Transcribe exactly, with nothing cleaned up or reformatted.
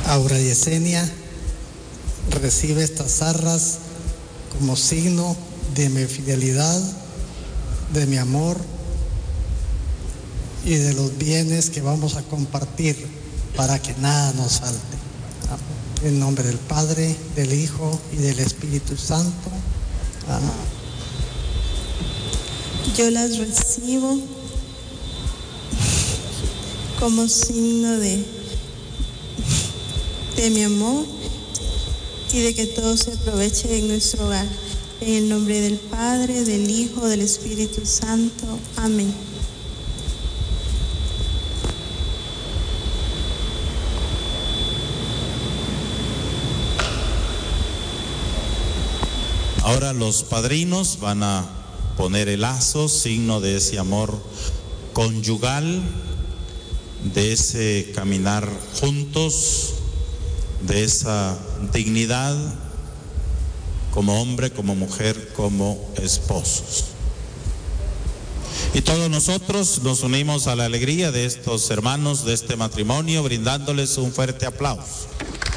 Aura Yesenia recibe estas arras como signo de mi fidelidad, de mi amor y de los bienes que vamos a compartir para que nada nos falte. En nombre del Padre, del Hijo y del Espíritu Santo. Amén. Yo las recibo como signo de, de mi amor y de que todo se aproveche en nuestro hogar. En el nombre del Padre, del Hijo, del Espíritu Santo. Amén. Ahora los padrinos van a poner el lazo, signo de ese amor conyugal, de ese caminar juntos, de esa dignidad como hombre, como mujer, como esposos. Y todos nosotros nos unimos a la alegría de estos hermanos, de este matrimonio, brindándoles un fuerte aplauso.